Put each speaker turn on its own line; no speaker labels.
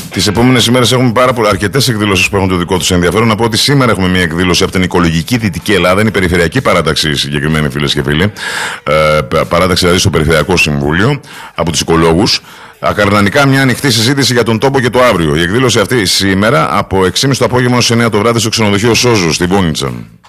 Τις επόμενες ημέρες έχουμε αρκετές εκδηλώσεις που έχουν το δικό τους ενδιαφέρον. Να πω ότι σήμερα έχουμε μια εκδήλωση από την Οικολογική Δυτική Ελλάδα. Είναι η περιφερειακή παράταξη, συγκεκριμένη, φίλες και φίλοι. Παράταξη δηλαδή στο Περιφερειακό Συμβούλιο από τους οικολόγους. Ακαρδανικά μια ανοιχτή συζήτηση για τον τόπο και το αύριο. Η εκδήλωση αυτή σήμερα από 6.30 το απόγευμα ως 9 το βράδυ στο ξενοδοχείο Σόζο στην Βόνιτσα.